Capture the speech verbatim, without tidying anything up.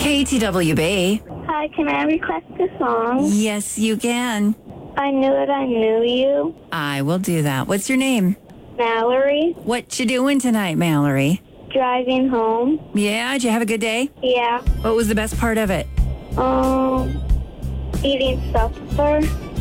K T W B. Hi, can I request a song? Yes, you can. I knew it, I knew you. I will do that. What's your name? Mallory, What you doing tonight, Mallory? driving home. Yeah, did you have a good day? Yeah. What was the best part of it? Um, eating supper.